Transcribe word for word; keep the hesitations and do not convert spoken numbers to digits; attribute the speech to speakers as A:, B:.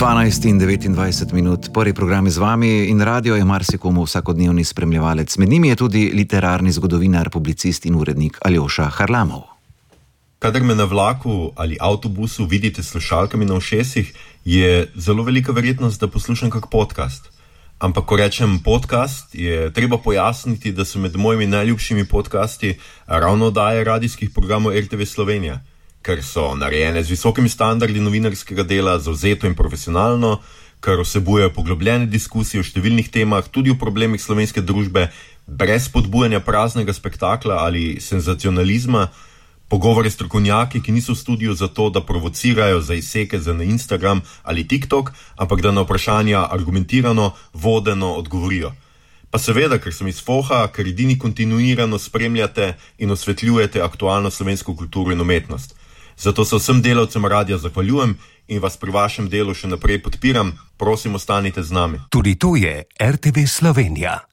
A: dvanajst in devetindvajset minut, prvi program je z vami in radio je marsikomu vsakodnevni spremljevalec. Med njimi je tudi literarni zgodovinar, publicist in urednik Aljoša Harlamov.
B: Kadar me na vlaku ali avtobusu vidite s slušalkami na ušesih, je zelo velika verjetnost, da poslušam kak podcast. Ampak ko rečem podcast, je treba pojasniti, da so med mojimi najljubšimi podcasti ravno oddaje radijskih programov R T V Slovenija, ker so narejene z visokimi standardi novinarskega dela, zavzeto in profesionalno, ker vsebujejo poglobljene diskusije o številnih temah, tudi o problemih slovenske družbe, brez spodbujanja praznega spektakla ali senzacionalizma, pogovore s strokovnjaki, ki niso v studiu zato, da provocirajo za izseke za na Instagram ali TikTok, ampak da na vprašanja argumentirano, vodeno odgovorijo. Pa seveda, ker sem iz Foha, ker edini kontinuirano spremljate in osvetljujete aktualno slovensko kulturo in umetnost. Zato se vsem delavcem radia zahvaljujem in vas pri vašem delu še naprej podpiram. Prosim, ostanite z nami.
C: Tudi to je R T V Slovenija.